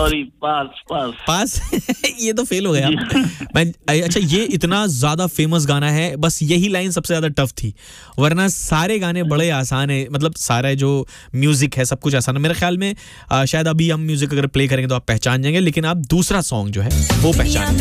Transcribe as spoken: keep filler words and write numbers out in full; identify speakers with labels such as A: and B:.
A: Sorry पास पास
B: पास ये तो fail हो गया मैं। अच्छा, ये इतना ज्यादा फेमस गाना है, बस यही लाइन सबसे ज्यादा टफ थी, वरना सारे गाने बड़े आसान है। मतलब सारा जो म्यूजिक है सब कुछ आसान है। मेरे ख्याल में आ, शायद अभी हम म्यूजिक अगर प्ले करेंगे तो आप पहचान जाएंगे, लेकिन आप दूसरा सॉन्ग जो है वो पहचान